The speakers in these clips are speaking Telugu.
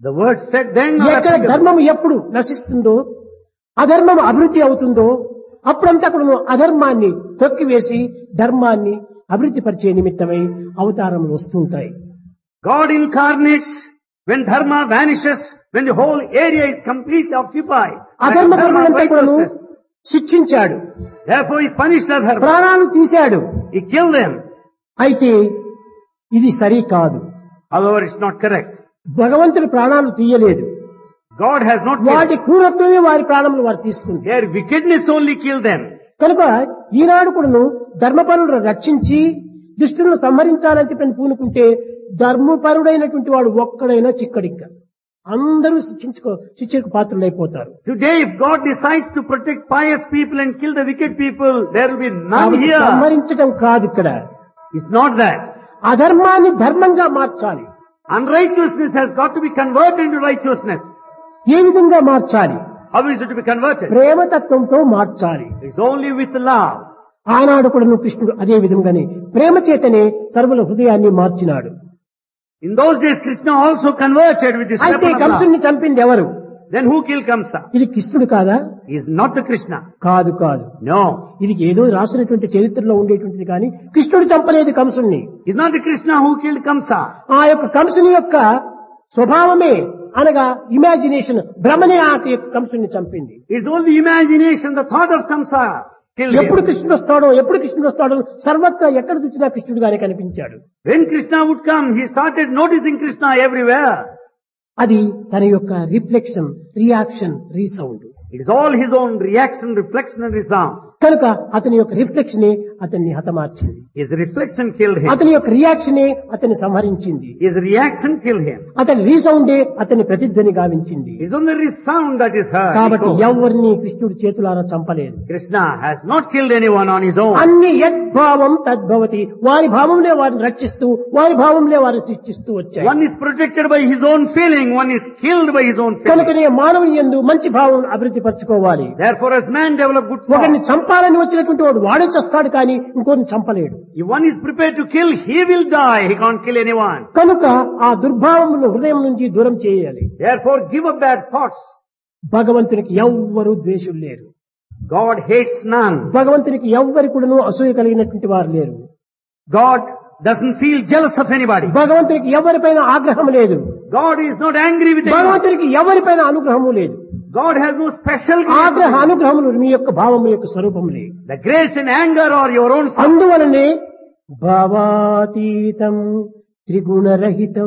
The word said then are ఎక్కడ applicable. ధర్మం ఎప్పుడు నశిస్తుందో, అధర్మం అభివృద్ధి అవుతుందో, అప్పుడంతా కూడా అధర్మాన్ని తొక్కివేసి ధర్మాన్ని అభివృద్ధి పరిచే నిమిత్తమై అవతారములు వస్తుంటాయి. God incarnates when dharma vanishes, when the whole area is completely occupied. అధర్మ Like dharma పరులంతా కూడాను righteousness. శిక్షించాడు, Therefore he punished the dharma. ప్రాణాలు తీశాడు. He killed them. అయితే ఇది సరి కాదు. However, it's not correct. భగవంతుడు ప్రాణాలు తీయలేదు. God has not వాటి killed. క్రూరత్వమే వారి ప్రాణములు వారు తీసుకుంది. Their wickedness only killed them. కనుక ఈనాడు కూడాను ధర్మపరులను రక్షించి దుష్టులను సంహరించాలని చెప్పని పూనుకుంటే ధర్మపరుడైనటువంటి వాడు ఒక్కడైనా చిక్కడిక్క, అందరూ శిక్షకు పాత్రులైపోతారు. Today, if God decides to protect pious people and kill the wicked people, there will be none కాబట్టి here. సంహరించడం కాదు ఇక్కడ, It's not that. అధర్మాన్ని ధర్మంగా మార్చాలి. Unrighteousness has got to be converted into righteousness. ఏ విధంగా మార్చాలి? How is it to be converted? ప్రేమతత్వంతో మార్చాలి. It's only with love. ఆనాడు కూడా కృష్ణుడు అదే విధంగానే ప్రేమ చేతనే సర్వుల హృదయాన్ని మార్చినాడు. In those days, Krishna also converted with this అయితే weapon of love. కంసుని చంపింది ఎవరు? Then who killed Kamsa? ఇది కృష్ణుడు కాదా? He is not the Krishna. కాదు కాదు, No. ఇది ఏదో రాసినటువంటి చరిత్రలో ఉండేటువంటిది కానీ కృష్ణుడు చంపలేదు కంసుని. It's not the Krishna who killed Kamsa. ఆ యొక్క కంసుని యొక్క స్వభావమే అనగా ఇమాజినేషన్, భ్రమనే ఆ యొక్క కంసుని చంపింది. It's only the imagination, the thought of Kamsa killed ఎప్పుడు him. కృష్ణుడు వస్తాడో, ఎప్పుడు కృష్ణుడు వస్తాడో సర్వత్రా ఎక్కడ చూసినా కృష్ణుడుగానే కనిపించాడు. When Krishna would come, he started noticing Krishna everywhere. అది తన యొక్క reflection, reaction, resound. It is all his own reaction, reflection and resound. కనుక అతని యొక్క రిఫ్లెక్షనే అతన్ని హతమార్చింది. His reflection killed him. అతని యొక్క రియాక్షనే అతన్ని సంహరించింది. His reaction killed him. అతని రీసౌండే అతని ప్రతిధ్వని గావించింది. It is only resound that is heard. కాబట్టి Echo. ఎవరిని కృష్ణుడు చేతులారా చంపలేదు. Krishna has not killed anyone on his own. అన్ని యద్భావం తద్భవతి, వారి భావంలో వారిని రక్షిస్తూ వారి భావంలో వారిని సృష్టిస్తూ వచ్చాయి. One is protected by his own feeling, one is killed by his own feeling. కనుకనే మానవుని యందు మంచి భావం అభివృద్ధి పరచుకోవాలి. Therefore, as man develop good ఒకరిని thought, చంపాలని వచ్చినటువంటి వాడు వాడే చస్తాడు కానీ ఇంకోరిని చంపలేడు. if one is prepared to kill, he will die. He can't kill anyone. కనుక ఆ దుర్భావమును హృదయం నుంచి దూరం చేయాలి. Therefore, give up bad thoughts. భగవంతునికి ఎవ్వరూ ద్వేషులు లేరు. God hates none. భగవంతునికి ఎవ్వరి కూడాను అసూయ కలిగినటువంటి వారు లేరు. God doesn't feel jealous of anybody. భగవంతునికి ఎవరిపైన ఆగ్రహం లేదు. God is not angry with anyone. భగవంతునికి ఎవరిపైన అనుగ్రహము లేదు. God has no special ఆగ్రహ grace. అనుగ్రహములు మీ యొక్క భావము యొక్క స్వరూపములే. The grace and anger are your own. అందువలనే భావాతీతం త్రిగుణరహితం.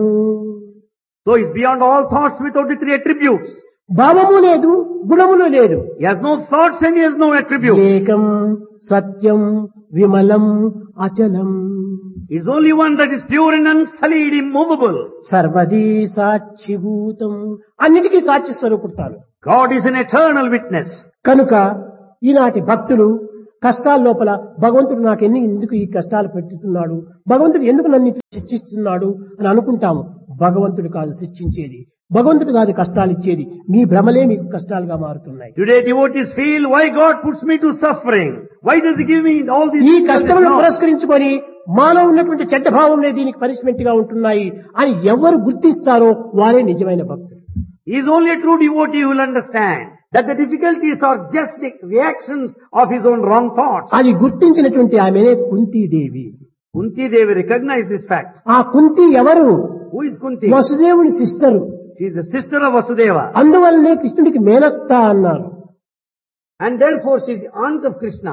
So it's beyond all thoughts without the three attributes. భావము లేదు, గుణములు లేదు. He has no thoughts and he has no attributes. ఏకం సత్యం విమలం అచలం It's only one that is pure and unsullied, immovable. సర్వదీ సాక్షిభూతం, అన్నిటికీ సాక్షి స్వరూపుతాను. God is an eternal witness. కనుక ఈనాటి భక్తులు కష్టాల లోపల భగవంతుడు నాకు ఎందుకు ఈ కష్టాలు పెట్టుతున్నాడు, భగవంతుడు ఎందుకు నన్ను ఇట్లా శిక్షిస్తున్నాడు అని అనుకుంటాము. భగవంతుడు కాదు శిక్షించేది, భగవంతుడు కాదు కష్టాలు ఇచ్చేది. మీ భ్రమలే మీకు కష్టాలుగా మారుతున్నాయి. Today devotees feel, why God puts me to suffering? Why does he give me all these ఈ things? కష్టములను పురస్కరించుకొని మాలో ఉన్నటువంటి చెడ్డ భావంలో దీనికి పనిష్మెంట్ గా ఉంటున్నాయి అని ఎవరు గుర్తిస్తారో వారే నిజమైన భక్తులు. He is only a true devotee who will understand that the difficulties are just the reactions of his own wrong thoughts. అది గుర్తించినటువంటి ఆమెనే Kuntidevi. Kunti Devi recognized this fact. ఆ కుంతి ఎవరు? Who is Kunti? వసుదేవుని sister. She is the sister of Vasudeva. అందువల్లనే కృష్ణుడికి మేనత్త అన్నారు. And therefore she is the aunt of Krishna.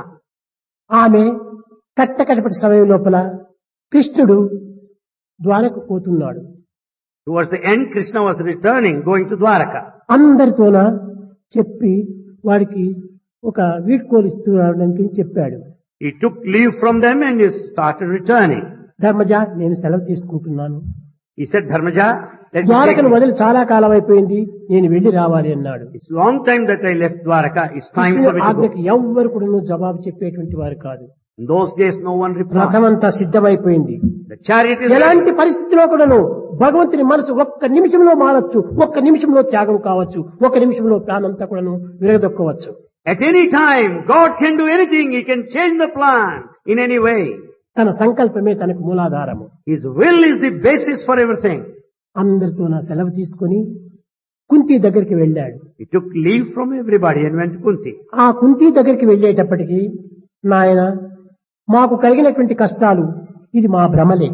ఆమె కట్టకటపటి సమయం లోపల కృష్ణుడు ద్వారకు పోతున్నాడు. Towards the end, Krishna was returning, going to Dwaraka. అందరితోన చెప్పి వాడికి ఒక వీడ్కోలు ఇస్తున్నాడని చెప్పాడు. He took leave from them and he started returning. Dharmaja, నేను సెలవు తీసుకుంటున్నాను. He said, Dharmaja, let me ద్వారకను take వదిలి చాలా కాలం అయిపోయింది, నేను వెళ్లి రావాలి అన్నాడు. It's long time that I left Dwaraka. It's time for me to go. ఆజ్ఞకి ఎవ్వరు కూడా జవాబు చెప్పేటువంటి వారు కాదు. In those days, no one replied. రథమంతా సిద్ధమైపోయింది. The chariot is ready. ఎలాంటి పరిస్థితిలో కూడాను భగవంతుని మనసు ఒక్క నిమిషంలో మారచ్చు, ఒక్క నిమిషంలో త్యాగం కావచ్చు, ఒక్క నిమిషంలో ప్రాణంతా కూడాను విరగదొక్కవచ్చు. At any time, God can do anything. He can change the plan in any way. తన సంకల్పమే తనకు మూలాధారము. His will is the basis for everything. అందరితో నా సెలవు తీసుకొని కుంతి దగ్గరికి వెళ్ళాడు. He took leave from everybody and went to Kunti. ఆ కుంతి దగ్గరికి వెళ్ళేటప్పటికి, నాయన మాకు కలిగినటువంటి కష్టాలు ఇది మా భ్రమలే.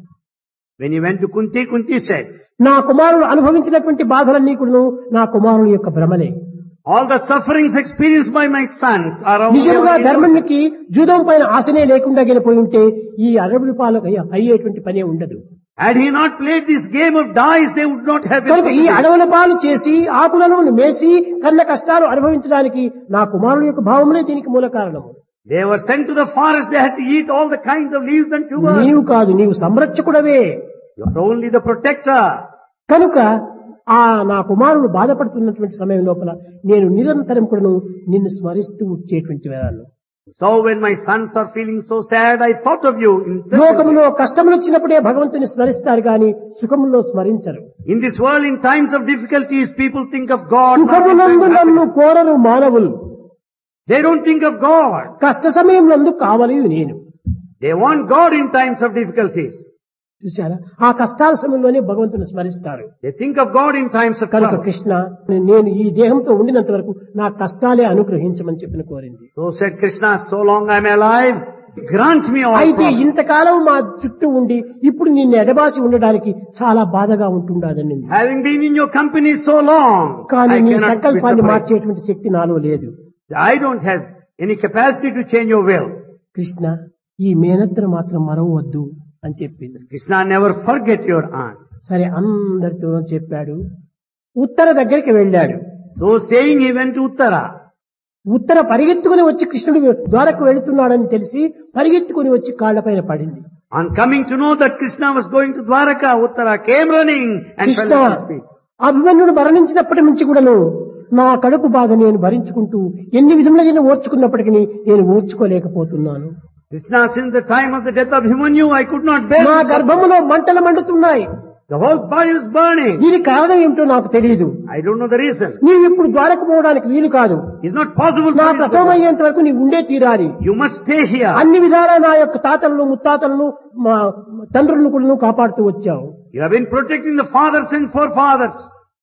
When he went to Kunti, Kunti said, నా కుమారుడు అనుభవించినటువంటి బాధలన్నీ కూడా నా కుమారుని యొక్క భ్రమలే. all the sufferings experienced by my sons are only నిజంగా our illusion. ధర్మానికి జూదం పైన ఆశనే లేకుండా గెలిపోయి ఉంటే ఈ అరవై రూపాయలకు అయ్యేటువంటి పనే ఉండదు. Had he not played this game of dice, they would not have been కనుక ఈ fulfilled. అడవుల పాలు చేసి ఆకులను మేసి కన్న కష్టాలు అనుభవించడానికి నా కుమారుడు యొక్క భావములే దీనికి మూల కారణము. They were sent to the forest, they had to eat all the kinds of leaves and tubers. నీవు కాదు, నీవు సంరక్షకుడవే. You are only the protector. కనుక ఆ నా కుమారుడు బాధపడుతున్నటువంటి సమయం లోపల నేను నిరంతరం కూడా నిన్ను స్మరిస్తూ వచ్చేటువంటి వేళలు. So when my sons are feeling so sad, I thought of you. లోకములో కష్టములు వచ్చినప్పుడే భగవంతుని స్మరిస్తారు గాని సుఖములో స్మరించరు. In this world, in times of difficulties, people think of God. not in సుఖమునందు times of నన్ను happiness. కోరరు మానవులు, They don't think of God. కష్ట సమయంలో కావాలి నేను. They want God in times of difficulties. చూశారా, ఆ కష్టాల సమయంలోనే భగవంతుని స్మరిస్తారు. They think of God in times of కనుక trouble. కృష్ణ, నేను ఈ దేహంతో ఉండినంత వరకు నా కష్టాలే అనుగ్రహించమని చెప్పిన కోరింది. So said Krishna, so long I am alive, grant me all అయితే problems. ఇంతకాలం మా చుట్టూ ఉండి ఇప్పుడు నిన్ను ఎడబాసి ఉండడానికి చాలా బాధగా ఉంటుండదని. Having been in your company so long, కానీ I నీ cannot be సంకల్పాన్ని separated. మార్చేటువంటి శక్తి నాలో లేదు. I don't have any capacity to change your will. Krishna, ఈ మేనత్తను మాత్రం మరవద్దు అని చెప్పింది. Krishna, never forget your aunt. సరే అందరితో చెప్పాడు. ఉత్తర దగ్గరికి వెళ్ళాడు. So saying, he went to Uttara. ఉత్తర పరిగెత్తుకుని వచ్చి కృష్ణుడు ద్వారకు వెళుతున్నాడని తెలిసి పరిగెత్తుకుని వచ్చి కాళ్లపైన పడింది. On coming to know that Krishna was going to Dwaraka, Uttara came running and Krishna, fell at his feet. అభిమన్యుడు మరణించినప్పటి నుంచి కూడాను నా కడుపు బాధ నేను భరించుకుంటూ ఎన్ని విధములైన ఓర్చుకున్నప్పటికీ నేను ఓర్చుకోలేకపోతున్నాను. Krishna, since the time of the death of Himanyu, I could not bear నా this. గర్భములో మంటలు మండుతున్నాయి. The whole body was burning. దీనికి కారణం ఏమిటో నాకు తెలియదు. I don't know the reason. నీవు ఇప్పుడు ద్వారకు పోవడానికి వీలు కాదు. It's not possible నా for you to ప్రసవం go. అయ్యేంత వరకు నీవు ఉండే తీరాలి. You must stay here. అన్ని విధాలా నా యొక్క తాతలను ముత్తాతలను మా తండ్రులను కూడా కాపాడుతూ వచ్చావు. You have been protecting the fathers and forefathers.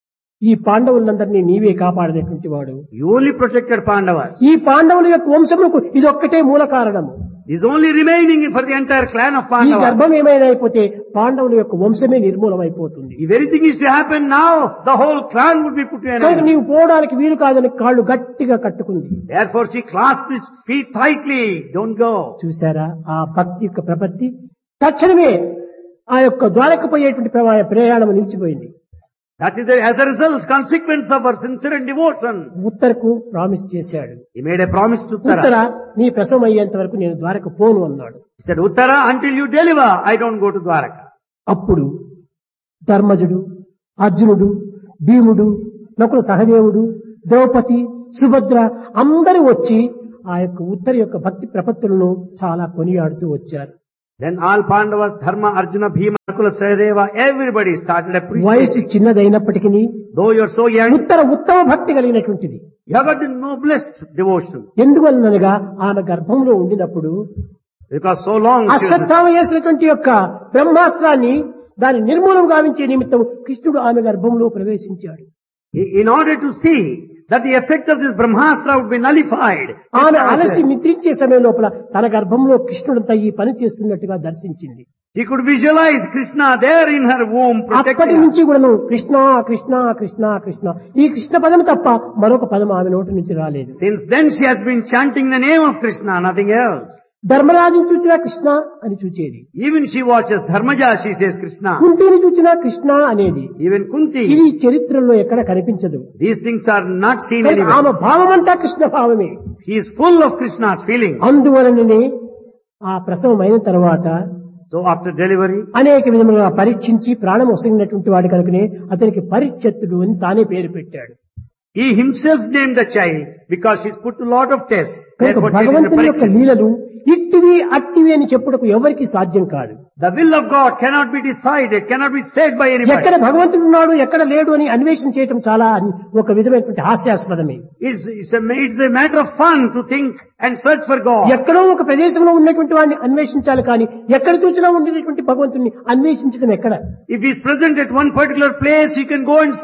ఈ పాండవులందరినీ నీవే కాపాడినటువంటి వాడు. You only protected Pandavas. ఈ పాండవుల యొక్క వంశములకు ఇదొక్కటే మూల కారణము. Is only remaining for the entire clan of ఈ Pandavas. గర్భం ఏమైనా అయిపోతే పాండవుల యొక్క వంశమే నిర్మూలమైపోతుంది. If anything is to happen now, the whole clan would be put to an కనుక end. నీవు పోవడానికి వీలు కాదని కాళ్ళు గట్టిగా కట్టుకుంది. Therefore she clasped his feet tightly. Don't go. చూసారా ఆ భక్తి యొక్క ప్రపత్తి. తక్షణమే ఆ యొక్క ద్వారకు పోయేటువంటి ప్రయాణం నిలిచిపోయింది. That is as a result, consequence of her sincere devotion. ఉత్తరకు promise చేశాడు. He made a promise to Uttara, Uttara. నీ ప్రసవం అయ్యేంత వరకు నేను ద్వారకు పోను అన్నాడు. He said, Uttara, until you deliver, I don't go to Dwaraka. అప్పుడు ధర్మజుడు, అర్జునుడు, భీముడు, నకుల సహదేవుడు, ద్రౌపది, సుభద్ర అందరూ వచ్చి ఆ యొక్క ఉత్తర యొక్క భక్తి ప్రపత్తులను చాలా కొనియాడుతూ వచ్చారు. Then all Pandavas, Dharma, Arjuna, Bhima, Nakula, Sahadeva, everybody started వయసు appreciating. చిన్నదైనప్పటికీ Though you are so young, ఉత్తర ఉత్తమ భక్తి కలిగినటువంటిది. you have got the noblest devotion. ఎందువలనగా ఆమె గర్భంలో ఉండినప్పుడు Because so long she was- Ashwatthama చేసినటువంటి యొక్క బ్రహ్మాస్త్రాన్ని దాని నిర్మూలం గావించే నిమిత్తం కృష్ణుడు ఆమె గర్భంలో ప్రవేశించాడు. in order to see that the effect of this Brahmastra would be nullified. ఆమె అలసి నిద్రించే సమయం లోపల తన గర్భంలో కృష్ణుడంతా ఈ పని చేస్తున్నట్టుగా దర్శించింది. She could visualize Krishna there in her womb అప్పటి protecting her. నుంచి కూడాను కృష్ణ కృష్ణ కృష్ణ కృష్ణ ఈ కృష్ణ పదం తప్ప మరొక పదం ఆమె నోటి నుంచి రాలేదు. Since then she has been chanting the name of Krishna, nothing else. ధర్మరాజుని చూచినా కృష్ణ అని చూచేది. Even she watches Dharmaja, she says Krishna. కుంతిని చూచినా కృష్ణ అనేది. Even Kunti. ఇది చరిత్రలో ఎక్కడ కనిపించదు. These things are not seen కనుక anywhere. ఆమె భావమంతా కృష్ణ భావమే. He is full of Krishna's feeling. అందువలననే ఆ ప్రసవం అయిన తర్వాత So after delivery, అనేక విధములుగా పరీక్షించి ప్రాణం వసిగినటువంటి వాడి కనుకనే అతనికి పరీక్షత్తుడు అని తానే పేరు పెట్టాడు. he himself named the child because she's put to lot of tests. కనుక Therefore, she భగవంతుని యొక్క did the లీలలు ఇట్టివి అట్టివి అని చెప్పుటకు ఎవరికి సాధ్యం కాదు. The will of God cannot be decided, cannot be said by anybody. ఎక్కడ భగవంతుడు ఉన్నాడు ఎక్కడ లేడు అని అన్వేషణ చేయటం చాలా ఒక విధమైనటువంటి హాస్యాస్పదమే. It's a matter of fun to think and search for God. ఎక్కడో ఒక ప్రదేశంలో ఉన్నటువంటి వాడిని అన్వేషించాలి కానీ ఎక్కడ చూసినా ఉండేటువంటి భగవంతుని అన్వేషించడం ఎక్కడ? If he is present at one particular place, you can go and search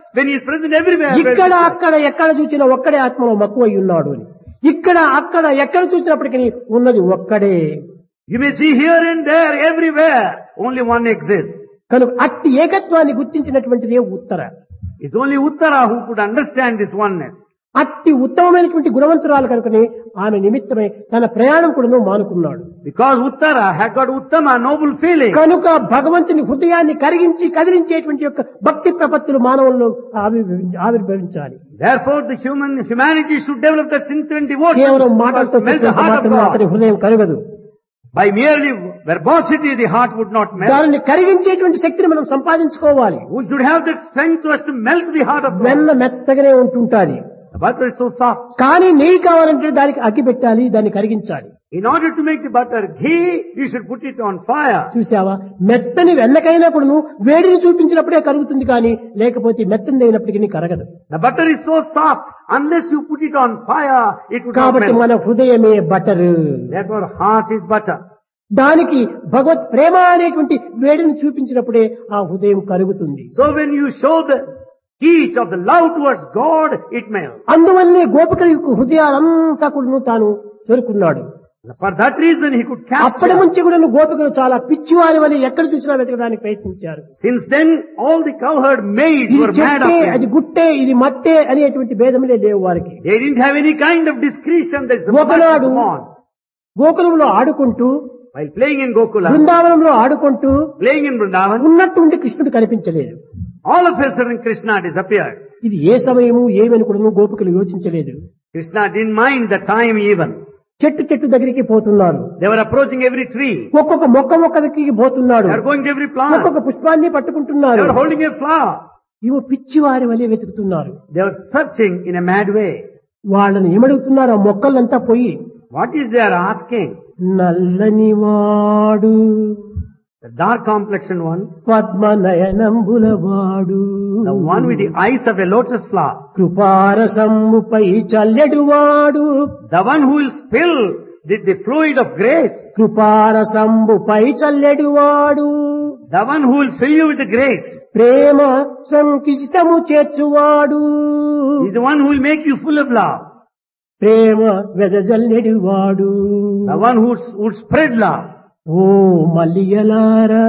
when he is present everywhere. ఇక్కడ అక్కడ ఎక్కడ చూసినా ఒక్కడే ఆత్మలో మక్కువై ఉన్నాడు అని. ఇక్కడ అక్కడ ఎక్కడ చూసినప్పటికీ ఉన్నది ఒక్కడే. You may see here and there, everywhere, only one exists. కనుక అట్టి ఏకత్వాన్ని గుర్తించినటువంటిదే ఉత్తర. It's only Uttara who could understand this oneness. అట్టి ఉత్తమమైనటువంటి గుణవంతురాలు కనుకనే ఆమె నిమిత్తమై తన ప్రయాణం కూడా మానుకున్నాడు. Because Uttara had got Uttama, noble feeling. కనుక భగవంతుని హృదయాన్ని కరిగించి కదిలించేటువంటి యొక్క భక్తి ప్రపత్తులు మానవుల్లో ఆవిర్భవించాలి. Therefore the humanity should develop that sincere devotion. కేవలం మాటలతో మాత్రం అతని హృదయం కరగదు. By merely verbosity the heart would not melt. దానిని కరిగించేటువంటి శక్తిని మనం సంపాదించుకోవాలి. Who should have the strength to us to melt the heart of God? వెన్న మెత్తగానే ఉంటుంటాది. The butter is so soft. కానీ నెయ్యి కావాలంటే దానికి అగ్గి పెట్టాలి, దాన్ని కరిగించాలి. In order to make the butter ghee, you should put it on fire. చూసావా, మెత్తని వెన్నకైనా కూడా వేడిని చూపించినప్పుడే కరుగుతుంది, కానీ లేకపోతే మెత్తని అయినప్పటికీ కరగదు. The butter is so soft, unless you put it on fire, it would not కాబట్టి melt. మన హృదయమే butter. Therefore heart is butter. దానికి భగవత్ ప్రేమ అనేటువంటి వేడిని చూపించినప్పుడే ఆ హృదయం కరుగుతుంది. So when you show the heat of the love towards God, it melts. అందువల్లే గోపికల యొక్క హృదయాలంతా కూడా తాను చేరుకున్నాడు. For that reason he could అప్పటి capture. నుంచి కూడా గోపికలు చాలా పిచ్చివారి వల్ల ఎక్కడ చూసినా వెతకడానికి ప్రయత్నించారు. Since then all the cowherd maids ఇది were mad చెట్టే, of అది him. గుట్టే, ఇది మట్టే అనేటువంటి భేదములే లేవు వారికి. They didn't have any kind of discretion. There is a ఒకనాడు small. గోకులంలో ఆడుకుంటూ, While playing in Gokula, బృందావనంలో ఆడుకుంటూ playing in Vrindavan, ఉన్నట్టుండి కృష్ణుడు కనిపించలేదు. all of a sudden Krishna disappeared. ఇది ఏ సమయము ఏమని కూడా గోపికలు యోచించలేదు. Krishna didn't mind the time even. చెట్టు దగ్గరికి పోతున్నారు. They were approaching every tree. ఒక్కొక్క మొక్క దగ్గరికి పోతున్నాడు. They were going to every plant. ఒక్కొక్క పుష్పాన్ని They పట్టుకుంటున్నారు. were holding a flower. ఇవి పిచ్చివారి వలె వెతుకుతున్నారు. They were searching in a mad way. వాళ్ళని ఏమడుగుతున్నారు ఆ మొక్కలంతా పోయి? What is they are asking? నల్లని వాడు, The dark complexioned one, పద్మనయనంబుల వాడు, the one with the eyes of a lotus flower, కృపారసంబుపై చల్లెడు వాడు, the one who will spill the fluid of grace, కృపారసంబుపై చల్లెడు వాడు, the one who will fill you with the grace, Prema సంకిష్టము చేర్చువాడు, is the one who will make you full of love, ప్రేమ వెదజల్లెడు వాడు. the one who would spread love. Oh మల్లియలారా,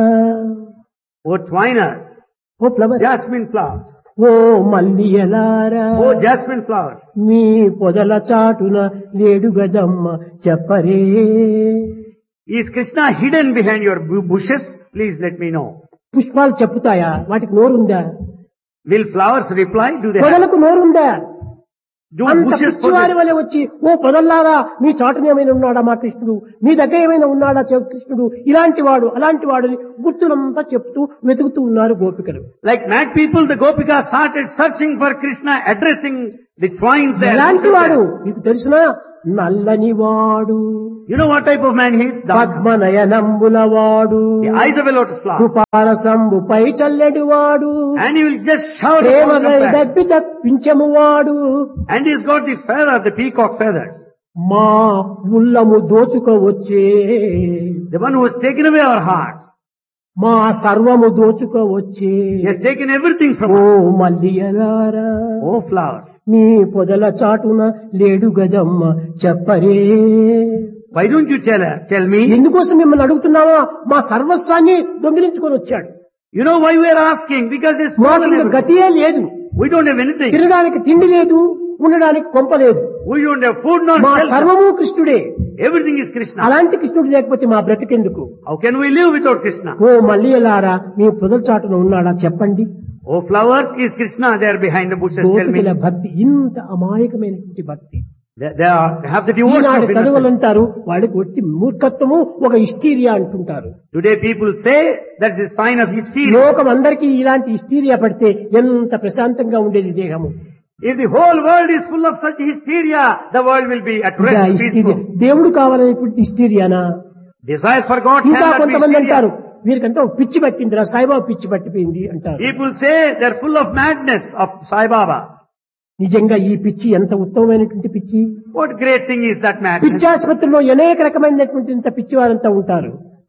Oh twiners, oh flowers, jasmine flowers, oh మల్లియలారా, oh jasmine flowers, మీ పొదల చాటున లేడు గదమ్మ చెప్పరే. is Krishna hidden behind your bushes? Please let me know. పుష్పాలు చెప్పుతాయా? వాటికి నోరుందా? Will flowers reply? Do they have? పొదలకు నోరుందా? Do అంత bushes పిచ్చివారి possess? వలె వచ్చి, ఓ పొదల్లారా, మీ చాటున ఏమైనా ఉన్నాడా మా కృష్ణుడు, మీ దగ్గర ఏమైనా ఉన్నాడా కృష్ణుడు, ఇలాంటి వాడు అలాంటి వాడు గుర్తులంతా చెప్తూ వెతుకుతూ ఉన్నారు గోపికలు. Like mad people, the Gopika started searching for Krishna, addressing the twines there. ఎలాంటి వాడు మీకు తెలుసునా? నల్లని వాడు, You know what type of man he is? పద్మనయనంబుల వాడు, The eyes of a lotus flower. కృపారసంబుపై చల్లెడు వాడు, And he will just shout Prema upon compassion. దబ్బి తప్పించము వాడు, And he's got the feather, the peacock feathers. మా ఉల్లము దోచుకోవచ్చే, The one who has taken away our hearts. మా సర్వము దోచుకోవచ్చే. He has taken everything from oh us. మల్లియలారా, Oh flowers. మీ పొదల చాటున లేడు గదమ్మ చెప్పరే. Why don't you tell me? ఎందుకోసం మిమ్మల్ని అడుగుతున్నావా? మా సర్వస్వాన్ని దొంగిలించుకొని వచ్చాడు. You know why we are asking? Because it's మాకు stolen ఇంకా everything. గతియే లేదు. We don't have anything. తినడానికి తిండి లేదు, ఉండడానికి కొంప లేదు. We don't have food nor మా shelter. సర్వము కృష్ణుడే. Everything is Krishna. అలాంటి కృష్ణుడు లేకపోతే మా బ్రతికెందుకు? How can we live without Krishna? ఓ మల్లియలారా, మీ పొదల చాటున ఉన్నాడా చెప్పండి. Oh flowers, is Krishna there behind the bushes? Tell me. గోపికల భక్తి ఇంత అమాయకమైనటువంటి భక్తి. They have the devotion Eenadu of చదువులు innocence. అంటారు, వాడికి ఒట్టి మూర్ఖత్వము, ఒక హిస్టీరియా అంటుంటారు. Today people say that's a sign of hysteria. లోకం అందరికీ ఇలాంటి హిస్టీరియా పడితే ఎంత ప్రశాంతంగా ఉండేది దేహము. If the whole world is full of such hysteria, the world will be at ఇంకా rest, హిస్టీరియా, peaceful. దేవుడు కావాలని ఇప్పుడు హిస్టీరియానా? Desire for God ఇంకా cannot be కొంతమంది hysteria. అంటారు, వీరికంతా ఒక పిచ్చి పట్టిందిరా, సాయిబాబా పిచ్చి పట్టిపోయింది అంటారు. People say they're full of madness of Sai Baba. నిజంగా ఈ పిచ్చి ఎంత ఉత్తమమైనటువంటి పిచ్చి. What great thing is that madness? పిచ్చాసుపత్రిలో అనేక రకమైనటువంటి ఇంత పిచ్చి వారంతా ఉంటారు.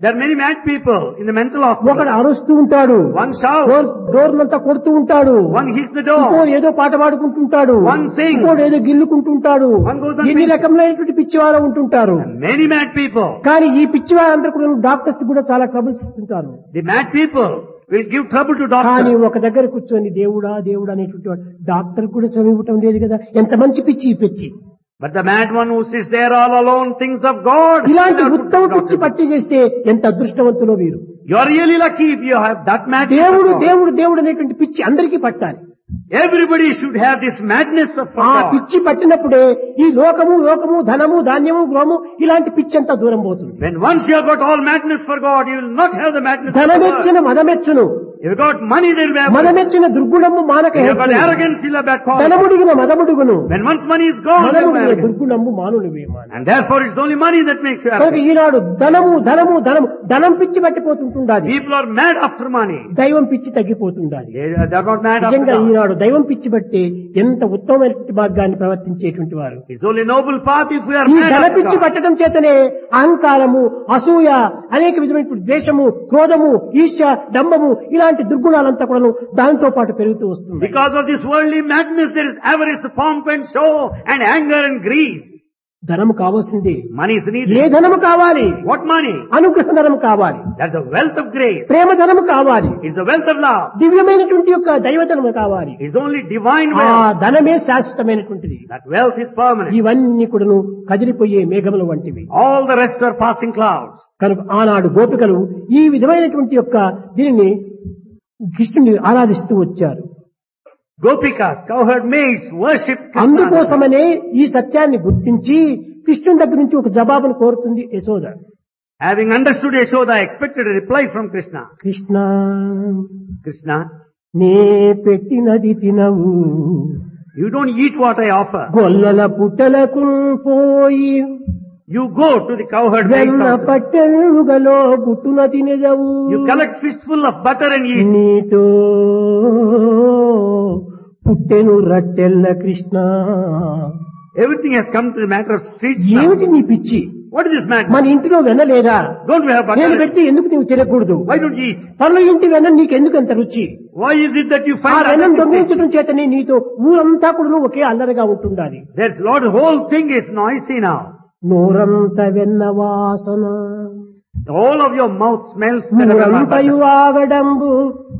There are many mad people in the mental ఒకడు hospital. అరుస్తూ ఉంటాడు, One shouts, డోర్ అంతా కొడుతూ ఉంటాడు, one hits the ఇంకోడు door, ఏదో పాట పాడుకుంటుంటాడు, One sings. ఇంకోడు ఏదో గిల్లుకుంటుంటాడు. One goes on ఎన్ని singing. రకములైనటువంటి పిచ్చివారు ఉంటుంటారు. many mad people. కానీ ఈ పిచ్చివారందరూ కూడా డాక్టర్స్ కూడా చాలా ట్రబుల్స్ ఇస్తుంటారు. The mad people will give trouble to కానీ doctors. ఒక దగ్గర కూర్చొని దేవుడా దేవుడా అనేటువంటి వాడు డాక్టర్ కూడా శ్రమ ఇవ్వటం లేదు కదా. ఎంత మంచి పిచ్చి ఈ పిచ్చి. But the mad one who sits there all alone thinks of God. ఇలాంటి ఉత్తమ పిచ్చి పట్టి చేస్తే ఎంత అదృష్టవంతులో వీరు. You are really lucky if you have that mad. దేవుడు దేవుడు దేవుడు అనేటువంటి పిచ్చి అందరికీ పట్టాలి. Everybody should have this madness of ఆ God. పిచ్చి పట్టినప్పుడే ఈ లోకము లోకము ధనము ధాన్యము గృహము ఇలాంటి పిచ్చి అంతా దూరం పోతుంది. When once you have got all madness for God, you will not have the madness for God. ధనమెచ్చిన మదమెచ్చును, If you got money, there will be arrogance. మదమెచ్చిన దుర్గుణము మానక If you have got హెచ్చును. arrogance, you'll have bad quality. ధనముడిగిన మదముడుగును, When once money is gone, there will be మదముడిగిన arrogance. దుర్గుణము మానునివే మాను. And therefore it's only money that makes you కనుక arrogant. ఈనాడు ధనము ధనము ధనము ధనం పిచ్చి పట్టిపోతుంటుండాలి, People are mad after money. దైవం పిచ్చి తగ్గిపోతుండాలి. They're not mad after నిజంగా God. ఈనాడు దైవం పిచ్చి బట్టి ఎంత ఉత్తమమైన మార్గాన్ని ప్రవర్తించేటువంటి వారు. It's only noble path if we are ఈ mad ధన after పిచ్చి God. పట్టడం చేతనే అహంకారము, అసూయ, అనేక విధమైనటువంటి ద్వేషము, క్రోధము, ఈర్ష్య, డంబము ఇలాంటి దుర్గుణాలంతా కూడా దానితో పాటు పెరుగుతూ వస్తుంది. Because of this worldly madness, there is avarice, pomp and show, and anger and greed. ధనము కావాల్సింది. Money is A needed. ధనము కావాలి? What money? అనుగ్రహ ధనము కావాలి, That's the wealth of grace. ప్రేమ ధనము కావాలి, It's the wealth of love. దివ్యమైనటువంటి యొక్క దైవధనము కావాలి. It's only divine ఆ wealth. ధనమే శాశ్వతమైనటువంటిది. That wealth is permanent. ఇవన్నీ కూడాను కదిలిపోయే మేఘముల వంటివి. All the rest are passing clouds. కనుక ఆనాడు గోపికలు ఈ విధమైనటువంటి యొక్క దీనిని కృష్ణుని ఆరాధిస్తూ వచ్చారు. Gopikas, cowherd maids, worship Krishna. అందుకోసమనే ఈ సత్యాన్ని గుర్తించి కృష్ణుని దగ్గర నుంచి ఒక జవాబును కోరుతుంది Yashoda. Having understood Yashoda, expected a reply from Krishna. Krishna, Krishna, నే పెట్టినది తినవు, you don't eat what I offer. గొల్లల పుట్టలకు పోయి You go to the cowherd maids వెన్న house. పట్టెలుగలో గుట్టున తినదవు, You collect fistful of butter and eat. నీతో పుట్టెను రట్టెల్ల Krishna. Everything has come to the matter of streets now. ఏమిటి నీ పిచ్చి? What is this madness? మన ఇంటిలో వెన్న లేదా? Don't we have నేను butter? పెడితే ఎందుకు నువ్వు తినకూడదు? Why don't you eat? పనుల ఇంటి వెన్న నీకెందుకు అంత రుచి? Why is it that you ఆ find వెన్నం that దొంగిలించడం చేతనే నీతో ఊరంతా కూడా ఒకే అల్లరిగా ఉంటుండాలి. there's a lot, the whole thing is noisy now. నోరంత వెన్న వాసన, All of your mouth smells the butter. ఊరంతయు ఆగడంబు,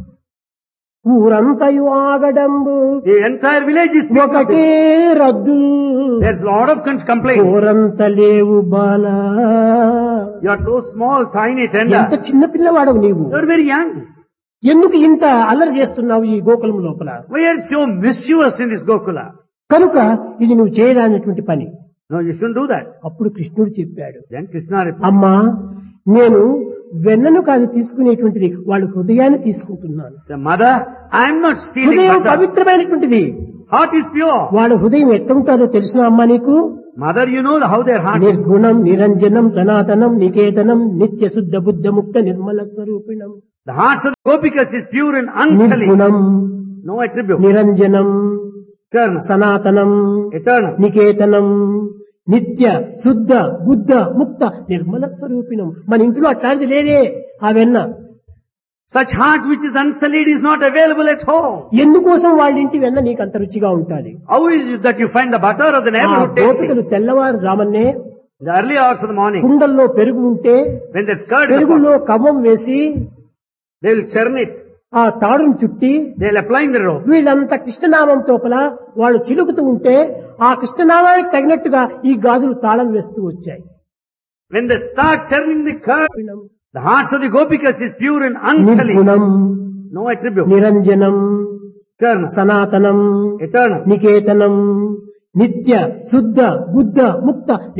ఊరంతయు ఆగడంబు, The entire village is speaking of ఒకటే this. రద్దు, There's a lot of complaints. ఊరంత లేవు బాల. You are so small, tiny, ఎంత tender. చిన్న పిల్లవాడవు నీవు. You are very young. ఎందుకు ఇంత అల్లరి చేస్తున్నావు ఈ గోకులం లోపల? Why are you so mischievous in this Gokula? కనుక ఇది నువ్వు చేయరానటువంటి పని. No, you shouldn't do that. అప్పుడు కృష్ణుడు చెప్పాడు, Then Krishna replied, అమ్మా నేను వెన్నను కాదు తీసుకునేటువంటిది, వాళ్ళ హృదయాన్ని తీసుకుంటున్నాను. "Say, Mother, I am not stealing హృదయం butter. పవిత్రమైనటువంటిది. Heart is pure. వాళ్ళ హృదయం ఎట్లుంటుందో తెలిసిన అమ్మా నీకు? Mother, you know how their heart is. నిర్గుణం, నిరంజనం, సనాతనం, నికేతనం, నిత్య శుద్ధ బుద్ధ ముక్త Nirmala స్వరూపిణం. The hearts of the Gopikas is pure and unsullied. నిర్గుణం, No attribute. నిరంజనం, Eternal. సనాతనం, Eternal. నికేతనం, నిత్య శుద్ధ బుద్ధ ముక్త నిర్మల స్వరూపిణం. మన ఇంట్లో అట్లాంటిది లేదే ఆ వెన్న. Such heart which is unsullied is not available at home. ఎందుకోసం వాళ్ళ ఇంటి వెన్న నీకు అంత రుచిగా ఉంటుంది? How is it that you find the butter of the ఆ neighborhood tasty? గోపికలు తెల్లవారుజామునే In the early hours of the morning, కుండల్లో పెరుగు ఉంటే when there's curd in the pot, పెరుగులో కవ్వం వేసి they will churn it. ఆ తాడును చుట్టి They'll apply in the rope. వీళ్ళంతా కృష్ణనామం తోపల వాళ్ళు చిలుకుతూ ఉంటే ఆ కృష్ణనామానికి తగినట్టుగా ఈ గాజులు తాళం వేస్తూ వచ్చాయి. When they start churning the curd, the hearts of the Gopikas is pure and unsullied. నిర్గుణం, No attribute. నిరంజనం, Eternal. సనాతనం, Eternal. నికేతనం, నిత్య శుద్ధ బుద్ధ ముక్త